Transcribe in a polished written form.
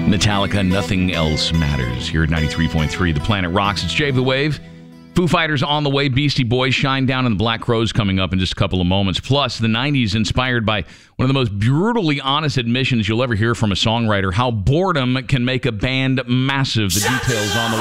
Metallica, Nothing Else Matters. Here at 93.3, The Planet Rocks. It's Jave the Wave. Foo Fighters on the way. Beastie Boys, Shine Down, and the Black Crowes coming up in just a couple of moments. Plus, the 90s inspired by one of the most brutally honest admissions you'll ever hear from a songwriter. How boredom can make a band massive. The details on the way.